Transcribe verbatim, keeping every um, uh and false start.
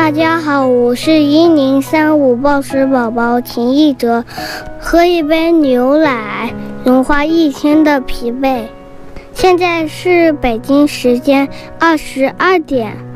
大家好，我是一零三五报时宝宝秦艺哲。喝一杯牛奶，融化一天的疲惫。现在是北京时间二十二点。